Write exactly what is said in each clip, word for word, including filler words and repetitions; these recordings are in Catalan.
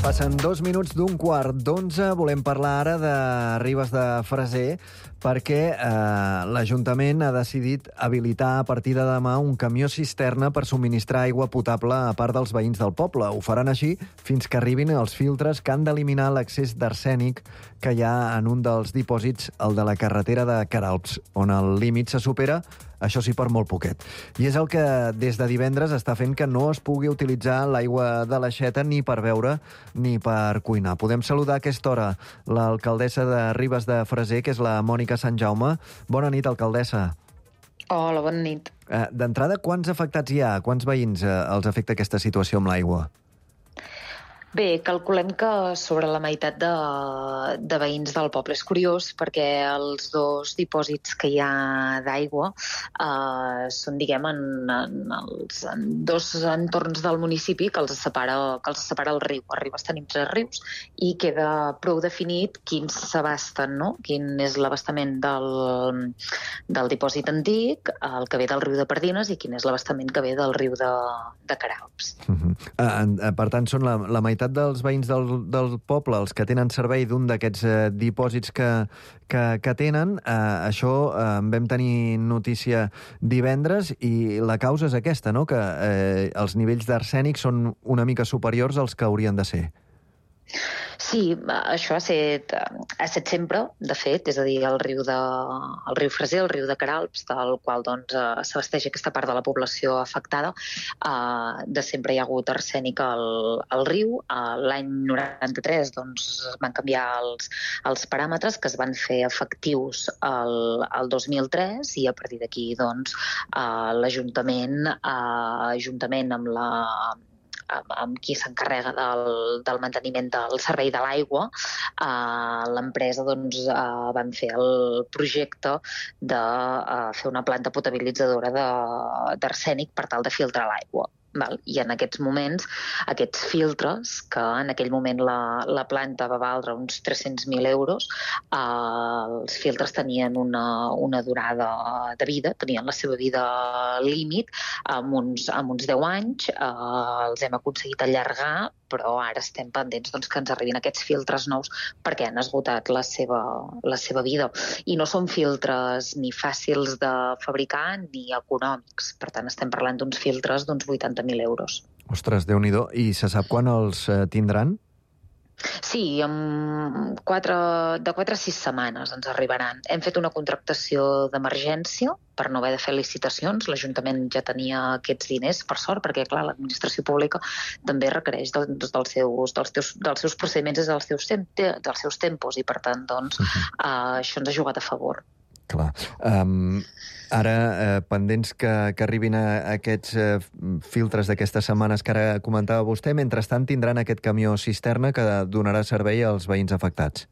Passen dos minuts d'un quart d'onze. Volem parlar ara de Ribes de Freser perquè eh, l'Ajuntament ha decidit habilitar a partir de demà un camió cisterna per subministrar aigua potable a part dels veïns del poble. Ho faran així fins que arribin els filtres que han d'eliminar l'accés d'arsènic que hi ha en un dels dipòsits, el de la carretera de Queralbs, on el límit se supera, això sí, per molt poquet. I és el que des de divendres està fent que no es pugui utilitzar l'aigua de l'aixeta ni per beure ni per cuinar. Podem saludar a aquesta hora l'alcaldessa de Ribes de Freser, que és la Mònica Sant Jaume. Bona nit, alcaldessa. Hola, bona nit. Eh, D'entrada, quants afectats hi ha? Quants veïns eh, els afecta aquesta situació amb l'aigua? Bé, calculem que sobre la meitat de, de veïns del poble. És curiós perquè els dos dipòsits que hi ha d'aigua eh, són, diguem, en, en, els, en dos entorns del municipi que els separa, que els separa el riu. A Ribes tenim tres rius i queda prou definit quins s'abasten, no? Quin és l'abastament del, del dipòsit antic, el que ve del riu de Pardines, i quin és l'abastament que ve del riu de, de Queralbs. Uh-huh. uh, per tant, són la, la meitat dels veïns del, del poble els que tenen servei d'un d'aquests eh, dipòsits que, que, que tenen. Eh, això eh, vam tenir notícia divendres i la causa és aquesta, no? Que eh, els nivells d'arsènic són una mica superiors als que haurien de ser. Sí, això ha set, ha set sempre, de fet, és a dir, el riu, de, el riu Freser, el riu de Queralbs, del qual doncs, s'abasteix aquesta part de la població afectada. Uh, de sempre hi ha hagut arsènic al, al riu. Uh, L'any noranta-tres doncs, es van canviar els, els paràmetres que es van fer efectius el, el dos mil tres i a partir d'aquí doncs, uh, l'Ajuntament, uh, juntament amb la amb qui s'encarrega del, del manteniment del servei de l'aigua, eh, l'empresa doncs, eh, van fer el projecte de eh, fer una planta potabilitzadora d'arsènic per tal de filtrar l'aigua. Val? I en aquests moments, aquests filtres, que en aquell moment la, la planta va valdre uns tres-cents mil euros, eh, els filtres tenien una, una durada de vida, tenien la seva vida límit amb uns, amb uns deu anys, eh, els hem aconseguit allargar, però ara estem pendents doncs, que ens arribin aquests filtres nous perquè han esgotat la seva, la seva vida. I no són filtres ni fàcils de fabricar ni econòmics. Per tant, estem parlant d'uns filtres d'uns vuitanta mil euros. Ostres, Déu-n'hi-do. I se sap quan els eh, tindran? Sí, amb quatre, de quatre a sis setmanes ens arribaran. Hem fet una contractació d'emergència per no haver de fer licitacions. L'Ajuntament ja tenia aquests diners, per sort, perquè, clar, l'administració pública també requereix dels, dels, seus, dels, teus, dels seus procediments i dels seus, dels seus tempos, i, per tant, doncs, uh-huh. uh, això ens ha jugat a favor. Clar. Um, ara, eh, pendents que, que arribin a, a aquests eh, filtres d'aquestes setmanes que ara comentava vostè, mentrestant tindran aquest camió cisterna que donarà servei als veïns afectats.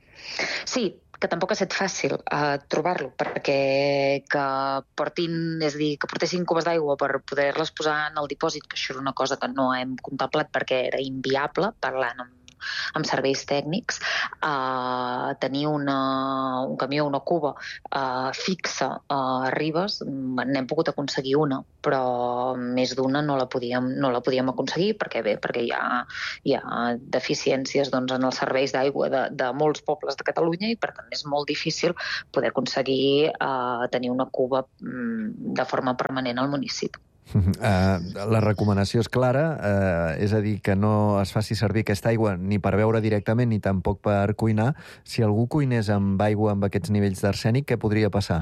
Sí, que tampoc ha estat fàcil uh, trobar-lo, perquè que portin, és a dir, que portessin cubes d'aigua per poder-les posar en el dipòsit, que això era una cosa que no hem contemplat perquè era inviable, parlant amb amb serveis tècnics, eh, tenir una, un camió, una cuba eh, fixa a Ribes, n'hem pogut aconseguir una, però més d'una no la podíem, no la podíem aconseguir perquè bé, perquè hi ha, hi ha deficiències doncs, en els serveis d'aigua de, de molts pobles de Catalunya i per tant és molt difícil poder aconseguir eh, tenir una cuba mm, de forma permanent al municipi. Uh, la recomanació és clara, uh, és a dir, que no es faci servir aquesta aigua ni per beure directament ni tampoc per cuinar. Si algú cuinés amb aigua amb aquests nivells d'arsènic, què podria passar?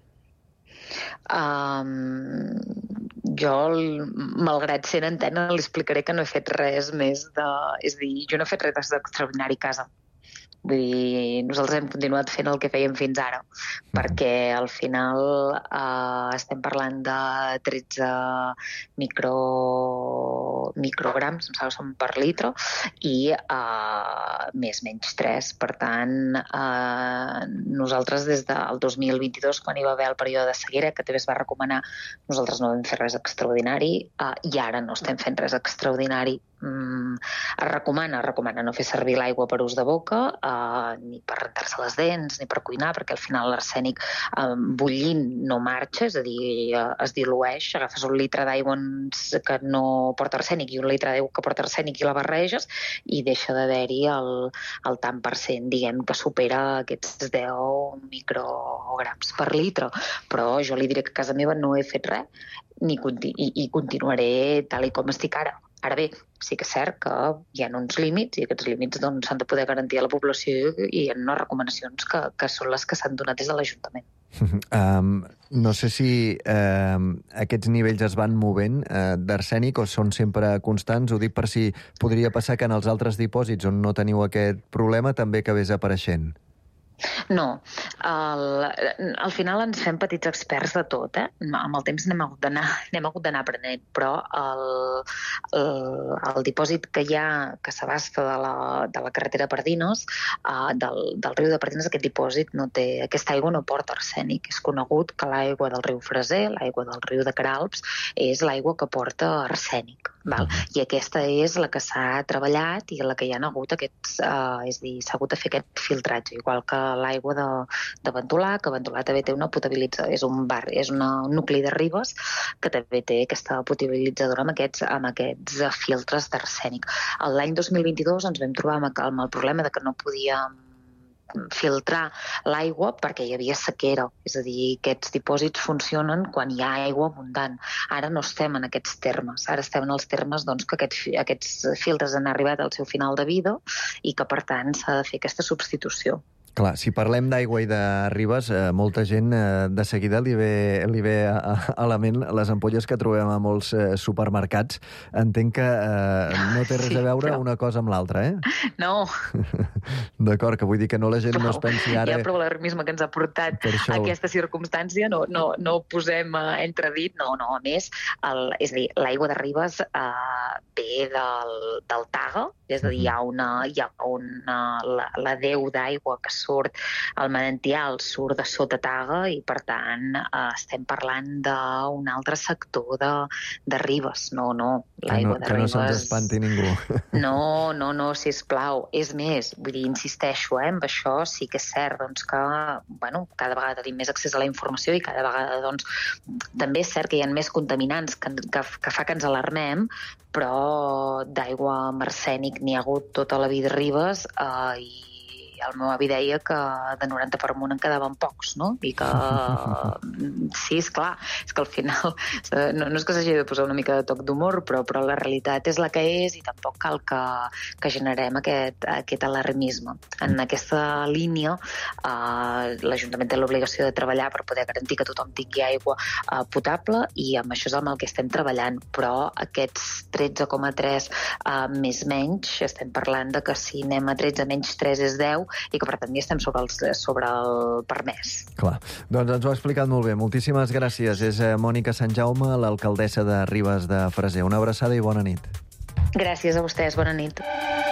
Um, jo, malgrat ser en antena, li explicaré que no he fet res més de... És a dir, jo no he fet res d'extraordinari a casa. Vull dir, nosaltres hem continuat fent el que fèiem fins ara, mm. perquè al final eh, estem parlant de tretze micro, micrograms, em sembla que són per litre, i eh, més menys tres. Per tant, eh, nosaltres des del dos mil vint-i-dos, quan hi va haver el període de sequera, que també es va recomanar, nosaltres no vam fer res extraordinari, eh, i ara no estem fent res extraordinari. Mm, es recomana, es recomana no fer servir l'aigua per ús de boca, eh, uh, ni per rentar-se les dents, ni per cuinar, perquè al final l'arsènic uh, bullint no marxa, és a dir, uh, es dilueix. Agafes un litre d'aigua que no porta arsènic i un litre d'aigua que porta arsènic i la barreges i deixa d'haver-hi el, el tant per cent, diguem, que supera aquests deu micrograms per litre. Però jo li diré que a casa meva no he fet res ni conti- i, i continuaré tal i com estic ara. Ara bé, sí que és cert que hi ha uns límits i aquests límits doncs, s'han de poder garantir a la població i hi ha unes recomanacions que, que són les que s'han donat des de l'Ajuntament. Um, no sé si um, aquests nivells es van movent uh, d'arsènic o són sempre constants. Ho dic per si podria passar que en els altres dipòsits on no teniu aquest problema també acabés apareixent. No, al, al final ens fem petits experts de tot, eh? Amb el temps n'hem hagut d'anar n'hem hagut d'anar aprenent, però el, el, el dipòsit que hi ha, que s'abasta de, la, de la carretera Pardines, uh, del, del riu de Pardines, aquest dipòsit no té, aquesta aigua no porta arsènic. És conegut que l'aigua del riu Freser, l'aigua del riu de Queralbs, és l'aigua que porta arsènic. Val? I aquesta és la que s'ha treballat i la que hi ha hagut aquests, uh, és a dir, s'ha hagut de fer aquest filtratge, igual que l'aigua de, de Ventolà, que Ventolà també té una potabilitzadora, és un bar, és una, un nucli de Ribes que també té aquesta potabilitzadora amb aquests, amb aquests filtres d'arsènic. L'any dos mil vint-i-dos ens vam trobar amb, amb el problema de que no podíem filtrar l'aigua perquè hi havia sequera, és a dir, aquests dipòsits funcionen quan hi ha aigua abundant. Ara no estem en aquests termes, ara estem en els termes doncs, que aquests, aquests filtres han arribat al seu final de vida i que per tant s'ha de fer aquesta substitució. Clar, si parlem d'aigua i de Ribes, eh, molta gent eh, de seguida li ve, li ve a, a la ment les ampolles que trobem a molts eh, supermercats. Entenc que eh, no té res sí, a veure però... una cosa amb l'altra, eh? No. D'acord, que vull dir que no la gent però, no es pensi ara... Ja, però l'alarmisme que ens ha portat a aquesta circumstància no, no, no ho posem uh, entredit, no, no. A més, el, és a dir, l'aigua de Ribes uh, ve del, del Taga, és a dir, hi ha una, hi ha una, la, la deu d'aigua que surt, el manantial surt de sota Taga i, per tant, eh, estem parlant d'un altre sector de, de Ribes. No, no, l'aigua no, de Ribes... Que no se'ns espanti ningú. No, no, no, sisplau. És més, vull dir, insisteixo, eh, amb això sí que és cert doncs, que bueno, cada vegada tenim més accés a la informació i cada vegada doncs, també és cert que hi ha més contaminants que, que, que fa que ens alarmem, però d'aigua amb arsènic n'hi ha hagut tota la vida a Ribes eh, i el meu avi deia que de noranta per amunt en quedaven pocs, no? I que sí, és clar, és que al final no, no és que s'hagi de posar una mica de toc d'humor, però, però la realitat és la que és i tampoc cal que, que generem aquest, aquest alarmisme. En aquesta línia eh, l'Ajuntament té l'obligació de treballar per poder garantir que tothom tingui aigua eh, potable i amb això és amb el que estem treballant, però aquests tretze coma tres eh, més menys, estem parlant de que si anem a tretze menys tres és deu, i que per tant ja estem sobre, els, sobre el permès. Clar, doncs ens ho ha explicat molt bé. Moltíssimes gràcies. És Mònica Sant Jaume, l'alcaldessa de Ribes de Freser. Una abraçada i bona nit. Gràcies a vostès, bona nit.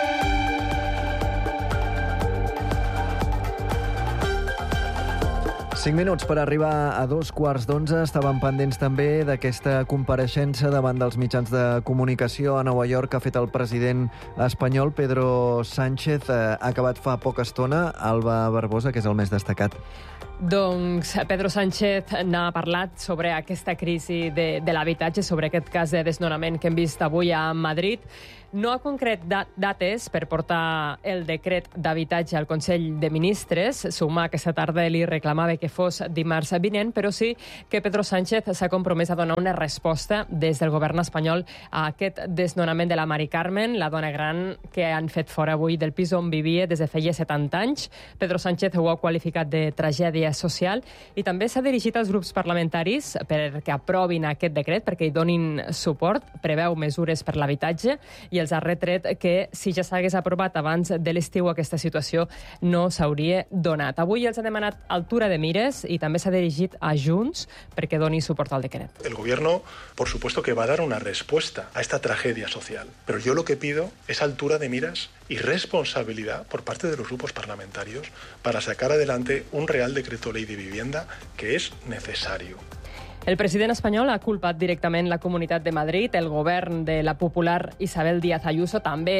Cinc minuts per arribar a dos quarts d'onze. Estàvem pendents també d'aquesta compareixença davant dels mitjans de comunicació a Nova York que ha fet el president espanyol, Pedro Sánchez. Ha acabat fa poca estona. Alba Barbosa, que és el més destacat. Doncs Pedro Sánchez n'ha parlat sobre aquesta crisi de, de l'habitatge, sobre aquest cas de desnonament que hem vist avui a Madrid. No ha concret dat dates per portar el decret d'habitatge al Consell de Ministres. Suma aquesta tarda li reclamava que fos dimarts vinent, però sí que Pedro Sánchez s'ha compromès a donar una resposta des del govern espanyol a aquest desnonament de la Mari Carmen, la dona gran que han fet fora avui del pis on vivia des de feia setanta anys. Pedro Sánchez ho ha qualificat de tragèdia social i també s'ha dirigit als grups parlamentaris perquè aprovin aquest decret, perquè hi donin suport. Preveu mesures per l'habitatge i els ha retret que si ja s'hagués aprovat abans de l'estiu aquesta situació no s'hauria donat. Avui els ha demanat altura de mires i també s'ha dirigit a Junts perquè doni suport al decret. El gobierno, por supuesto que va a dar una respuesta a esta tragedia social, pero yo lo que pido es altura de miras y responsabilidad por parte de los grupos parlamentarios para sacar adelante un Real Decreto Ley de Vivienda que es necesario. El president espanyol ha culpat directament la Comunitat de Madrid. El govern de la popular Isabel Díaz Ayuso també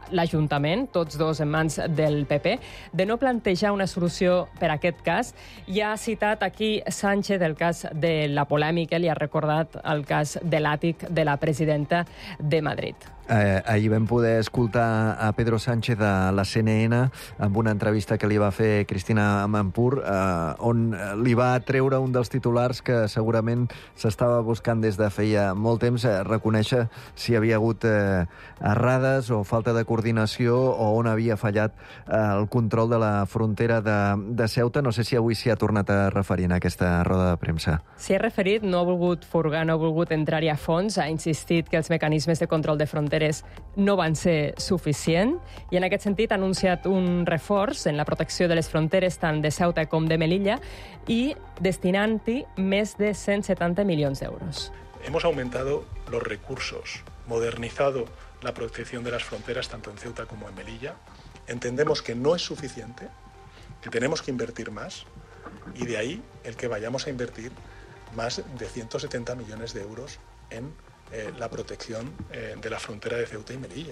l'Ajuntament, tots dos en mans del P P, de no plantejar una solució per a aquest cas. I ha citat aquí Sánchez el cas de la polèmica, li ha recordat el cas de l'àtic de la presidenta de Madrid. Eh, ahir vam poder escoltar a Pedro Sánchez a la C N N amb una entrevista que li va fer Cristina Amanpour, eh, on li va treure un dels titulars que segurament s'estava buscant des de feia molt temps, eh, reconèixer si hi havia hagut eh, errades o falta de coordinació o on havia fallat eh, el control de la frontera de, de Ceuta. No sé si avui s'hi ha tornat a referir en aquesta roda de premsa. S'hi ha referit, no ha volgut furgar, no ha volgut entrar-hi a fons, ha insistit que els mecanismes de control de fronteres no van ser suficients i en aquest sentit ha anunciat un reforç en la protecció de les fronteres tant de Ceuta com de Melilla i destinant-hi més de cent setanta milions d'euros. Hemos aumentado los recursos, modernizado la protección de las fronteras tanto en Ceuta como en Melilla. Entendemos que no es suficiente, que tenemos que invertir más y de ahí el que vayamos a invertir más de ciento setenta millones de euros en Eh, la protección eh, de la frontera de Ceuta i Melilla.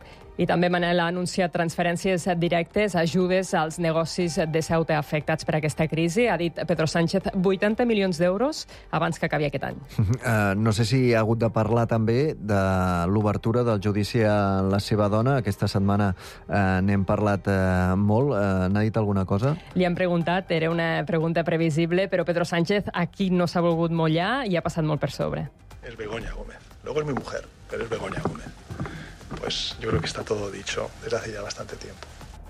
I també Manel ha anunciat transferències directes, ajudes als negocis de Ceuta afectats per aquesta crisi. Ha dit Pedro Sánchez vuitanta milions d'euros abans que acabi aquest any. Uh, no sé si ha hagut de parlar també de l'obertura del judici a la seva dona. Aquesta setmana uh, n'hem parlat uh, molt. Uh, N'ha dit alguna cosa? Li han preguntat, era una pregunta previsible, però Pedro Sánchez aquí no s'ha volgut mullar i ha passat molt per sobre. Es Begoña Gómez. Luego es mi mujer, pero es Begoña Gómez. Pues yo creo que está todo dicho desde hace ya bastante tiempo.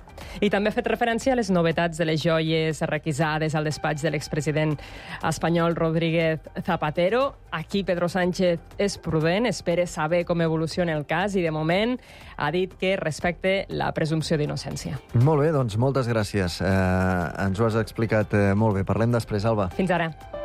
I també ha fet referència a les novetats de les joies requisades al despatx de l'expresident espanyol Rodríguez Zapatero. Aquí Pedro Sánchez és prudent, espera saber com evoluciona el cas i de moment ha dit que respecte la presumpció d'innocència. Molt bé, doncs moltes gràcies. Eh, ens ho has explicat eh, molt bé. Parlem després, Alba. Fins ara.